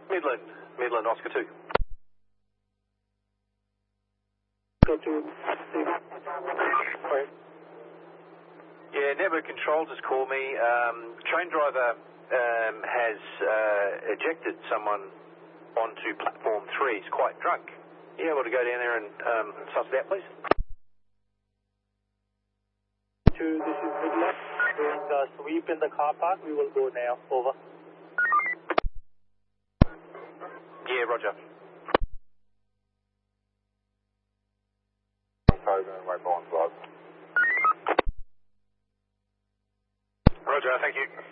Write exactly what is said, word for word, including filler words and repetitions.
Midland, Midland, Oscar two. Go to... Sorry. Yeah, network control just called me. Um, train driver um, has uh, ejected someone onto platform three. He's quite drunk. Are you able to go down there and um, suss it out, please? Two, this is Midland. Doing a sweep in the car park. We will go now. Over. Yeah, roger. Roger, thank you.